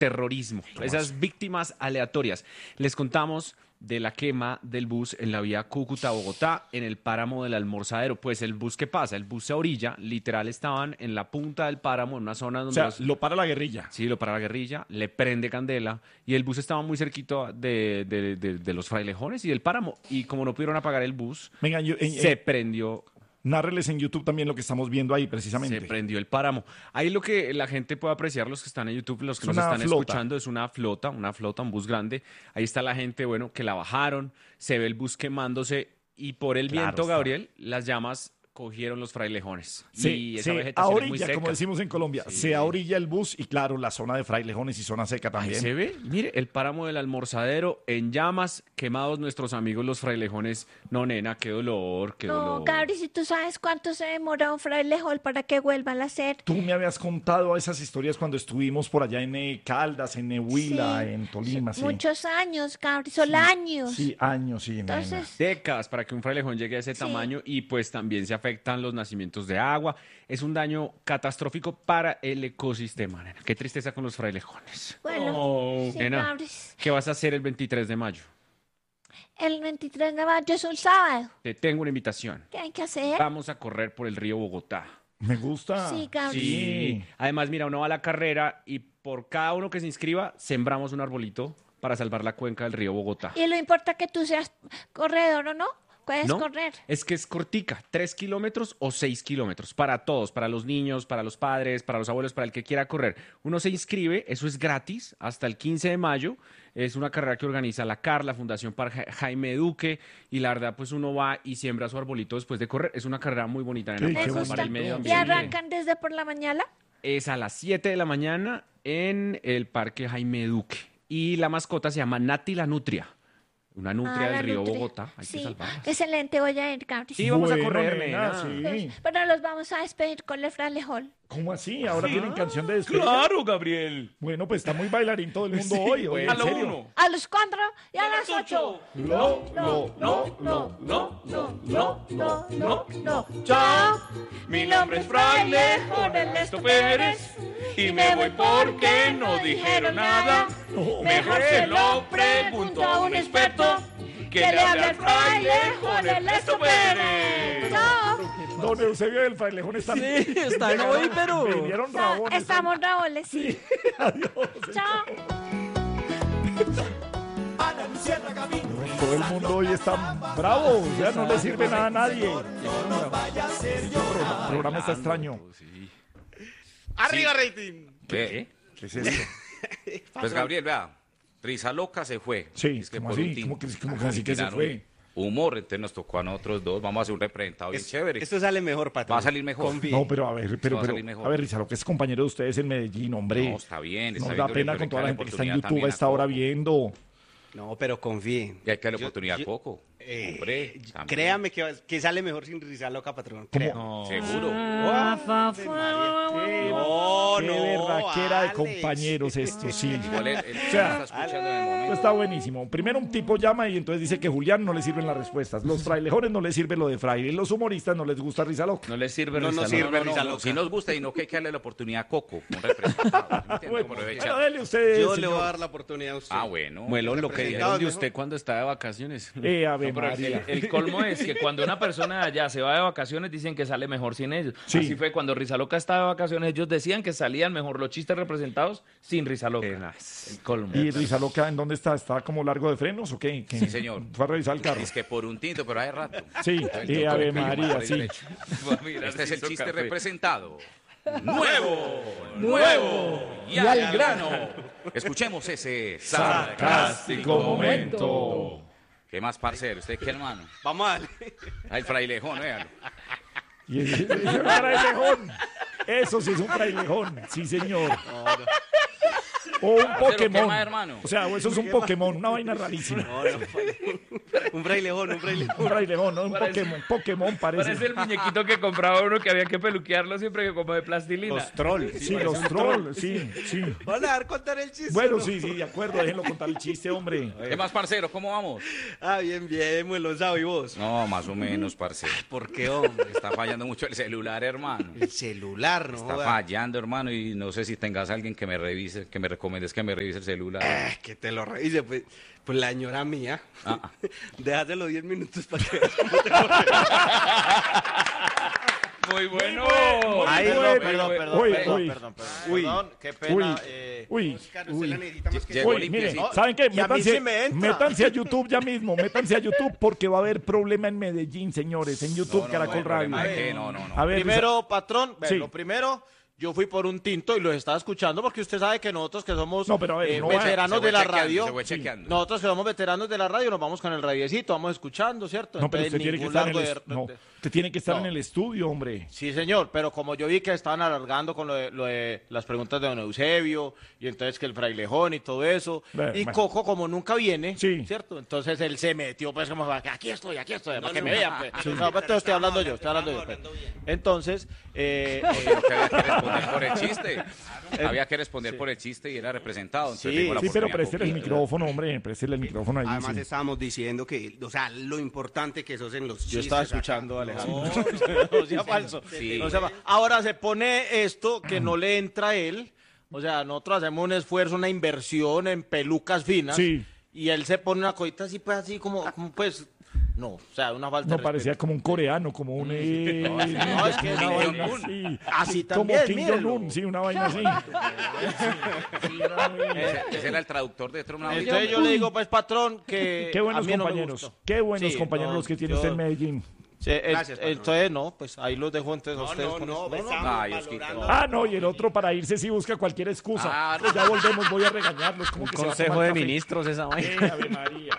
terrorismo, esas víctimas aleatorias. Les contamos de la quema del bus en la vía Cúcuta-Bogotá, en el páramo del Almorzadero. Pues el bus, ¿qué pasa? El bus se orilla, literal estaban en la punta del páramo, en una zona O donde... sea, lo para la guerrilla. Sí, lo para la guerrilla, le prende candela y el bus estaba muy cerquito de los frailejones y del páramo. Y como no pudieron apagar el bus, Venga, se prendió. nárreles en YouTube también lo que estamos viendo ahí, precisamente. Se prendió el páramo. Ahí lo que la gente puede apreciar, los que están en YouTube, los que nos están escuchando, es una flota, un bus grande. Ahí está la gente, bueno, que la bajaron, se ve el bus quemándose y por el viento, Gabriel, las llamas cogieron los frailejones. Y esa vegetación es muy seca. Como decimos en Colombia, se ahorilla el bus y claro, la zona de frailejones y zona seca también. Ahí se ve, mire, el páramo del Almorzadero en llamas, quemados nuestros amigos los frailejones. No, nena, qué dolor, qué dolor. No, Gabri, si tú sabes cuánto se demoró un frailejón para que vuelvan a hacer. Tú me habías contado esas historias cuando estuvimos por allá en Caldas, en Nehuila, en Tolima, sí. Muchos años, Gabri, son años. Sí, años, sí, nena. Entonces, Décadas para que un frailejón llegue a ese tamaño y pues también se afectan los nacimientos de agua. Es un daño catastrófico para el ecosistema, nena. Qué tristeza con los frailejones. bueno, sí, Nena, Gabri. ¿qué vas a hacer el 23 de mayo? El 23 de mayo es un sábado. Te tengo una invitación. ¿Qué hay que hacer? Vamos a correr por el río Bogotá. Me gusta. Sí, Gabri. Sí. Además, mira, uno va a la carrera y por cada uno que se inscriba, sembramos un arbolito para salvar la cuenca del río Bogotá. Y lo importa que tú seas corredor o no. Puedes ¿No? correr. Es que es cortica, 3 kilómetros o 6 kilómetros, para todos, para los niños, para los padres, para los abuelos, para el que quiera correr. Uno se inscribe, eso es gratis, hasta el 15 de mayo. Es una carrera que organiza la CAR, la Fundación para Jaime Duque, y la verdad, pues uno va y siembra su arbolito después de correr. Es una carrera muy bonita, Sí, nena, qué para salvar el bonito. medio ¿Y ambiente. arrancan desde por la mañana? Es a las 7 de la mañana en el Parque Jaime Duque. Y la mascota se llama Nati la Nutria. Una nutria la del río nutria. Bogotá. Hay que Sí, salvarlas. excelente, voy a ir, Gabri. Sí, vamos a Bueno, correr, nena, nena. sí. Pero los vamos a despedir con el frailejón. ¿Cómo así? ¿Ahora tienen canción de despedida? Claro, Gabriel. Bueno, pues está muy bailarín todo el mundo hoy. Oye, A en lo serio. uno. A los 4 y a las 8. No. Yo, mi nombre es Frailejón Ernesto Pérez. Y me voy porque no dijeron nada. Mejor se lo pregunto a un experto. Que le hable al Frailejón Ernesto Pérez. Chao. Don Eusebio del Frailejón está Sí, están hoy, pero... Vinieron rabones. Estamos rabones, sí. Adiós. Chao. Todo el mundo hoy está bravo. O sea, no le sirve nada a nadie. El programa está extraño. ¡Arriba, rating! Ve, ¿Qué es esto? pues Gabriel, vea, Risa Loca se fue. Sí, Es que ¿cómo por así? un tiempo. ¿Cómo que así que se fue? Humor, entonces nos tocó a nosotros dos. Vamos a hacer un representado bien chévere. Esto sale mejor, patrón. Va a salir mejor. Confíe. No, pero a ver, Esto va a salir a mejor. ver, Risa, lo que es compañero de ustedes en Medellín, hombre. No, está bien. Nos Está da bien, pena pero con toda la hay gente que está en oportunidad YouTube a también esta hora Coco. viendo. No, pero confíe. Y hay que darle Yo- oportunidad yo- a Coco. Hombre, también. Créame que sale mejor sin Risa Loca, patrón. Créame. Seguro. No, Qué no, berraquera de Alex. compañeros esto, sí. Igual él O sea, está escuchando en el Esto momento. está buenísimo. Primero un tipo llama y entonces dice que Julián no le sirven las respuestas. Los frailejones no les sirve lo de fraile. Y los humoristas no les gusta Risa Loca. No les sirve No Risa nos Loca. sirve Risa Loca. Si nos gusta y no que hay que darle la oportunidad a Coco, un representado. ¿Sí me entiende? Bueno, Como debe pero echar. dele ustedes, Yo le voy señor. a dar la oportunidad a usted. Ah, bueno. Muelón, lo que Representados dijeron de mejor. usted cuando está de vacaciones. Ave Pero María. el colmo es que cuando una persona de allá se va de vacaciones dicen que sale mejor sin ellos. Sí. Así fue cuando Rizaloca estaba de vacaciones, ellos decían que salían mejor los chistes representados sin Rizaloca. El colmo. ¿Y Risa Loca en dónde está? ¿Está como largo de frenos o qué? Sí, señor. Fue a revisar el carro. Es que por un tinto, pero hace rato. Sí, El Ave doctor María, Pello, sí. derecho. Mira, Este es se el hizo chiste café. representado. Nuevo y al grano. Escuchemos ese Sarcástico momento. ¿Qué más, parcero? ¿Usted qué, hermano? Vamos a darle. Ah, el frailejón, véalo. Y ese es un frailejón. Eso sí es un frailejón. Sí, señor. O un ¿qué Pokémon. más, hermano? O sea, o eso es un Pokémon, una vaina rarísima. Un frailejón, un frailejón. Un frailejón, no un Parece- Pokémon. Pokémon parece. Parece el muñequito que compraba uno que había que peluquearlo siempre que como de plastilina. Los trolls. Sí, los trolls, sí, sí. Van a dar contar el chiste. Bueno, ¿no? sí, sí, de acuerdo, déjenlo contar el chiste, hombre. ¿Qué más, parcero? ¿Cómo vamos? Ah, bien, bien, Muelón sabe, ¿y vos? No, más o menos, parcero. ¿Por qué, hombre? Está fallando mucho el celular, hermano. El celular, ¿no? Está joda. fallando, hermano, y no sé si tengas alguien que me revise, que me recomiende Gómez, es que me revise el celular. Que te lo revise, pues la señora mía. Ah. Déjaselo 10 minutos para que veas cómo te Muy bueno. Ay, Perdón, qué pena. Uy. Oscar, usted la necesita más que Llegó Uy, limpio, mire, sí. ¿saben qué? Y a mí sí me entra. Métanse a YouTube ya mismo, métanse a YouTube porque va a haber problema en Medellín, señores, en YouTube, Caracol hay problema Radio. de qué, no. A ver, Primero, patrón, Sí. lo primero, yo fui por un tinto y los estaba escuchando porque usted sabe que nosotros que somos No, pero a ver, no va- veteranos Se fue de la chequeando, radio, se fue chequeando. nosotros que somos veteranos de la radio nos vamos con el radiecito, vamos escuchando, ¿cierto? no, pero Entonces, usted tiene que ningún estar en largo el, de- no, usted tiene que estar No. en el estudio, hombre. Sí, señor, pero como yo vi que estaban alargando con lo de las preguntas de don Eusebio, y entonces que el frailejón y todo eso, y Coco como nunca viene, Sí. ¿cierto? Entonces él se metió, pues como, aquí estoy, para que me vean, pues. No, pues, estoy hablando yo, pues. Entonces, Que había que responder por el chiste. Había que responder por el chiste y era representado. Entonces Sí, tengo la Sí, pero oportunidad préstele el poquito. micrófono, hombre, préstele el micrófono ahí. Además sí. estábamos diciendo que, o sea, lo importante que sos en los chistes. yo estaba acá. escuchando a Alejandro. No sea falso. Sí. No sea ahora se pone esto que no le entra a él. O sea, nosotros hacemos un esfuerzo, una inversión en pelucas finas. Sí. Y él se pone una cosita así, pues así como pues. No, o sea, una falta No de parecía como un coreano, como un... no, es que una Kim vaina Jong-un. así. Así Como también, Kim mírelo. Jong-un, sí, una vaina así. Sí, era muy- Ese era el traductor de Trump. Entonces yo le digo, pues, patrón, que Qué buenos a mí no me compañeros, gustó. qué buenos Sí, compañeros no, los que tiene yo- usted en Medellín. Sí, Gracias, patrón. entonces, no, pues ahí los dejo entonces a ustedes. con eso. pues, No, estamos Ay, Osquito. valorando. Ah, no, y el otro para irse sí busca cualquier excusa. Ah, Pues ya volvemos, voy a regañarlos. Como que se va a Consejo tomar de café. ministros esa vaina. Ave María.